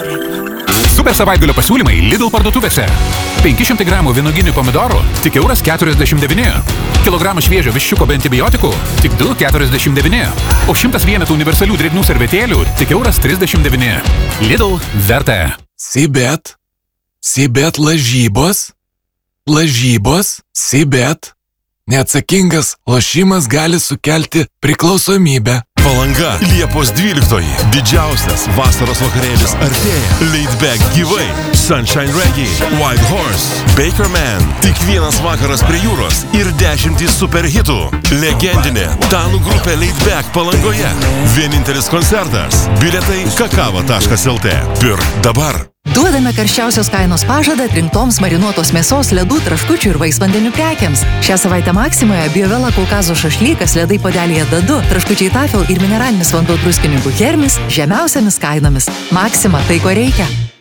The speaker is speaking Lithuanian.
Super savaitgalio pasiūlymai Lidl parduotuvėse. 500 gramų vynoginių pomidorų tik €1,49. Kilogramas šviežio viščiuko be antibiotikų tik €2,49. O 100 vienetų universalių drėgnų servetėlių tik €39. Lidl verta. Sibet lažybos, Sibet. Neatsakingas lošimas gali sukelti priklausomybę. Palanga, Liepos 12. Didžiausias vasaros vakarėlis artėja. Laid Back gyvai. Sunshine Reggae, White Horse, Baker Man. Tik vienas vakaras prie jūros ir 10 super hitų. Legendinė danų grupė Laid Back Palangoje. Vienintelis koncertas. Bilietai kakava.lt. Pirk dabar. Duodame karščiausios kainos pažadą atrinktoms marinuotos mėsos, ledų, traškučių ir vaisvandenių prekiams. Šią savaitę Maksimoje Biovela Kaukazo šašlykas, ledai puodelyje Dadu, traškučiai Tafel ir mineralinis vanduo druskininkų Hermis žemiausiamis kainomis. Maksima, tai ko reikia.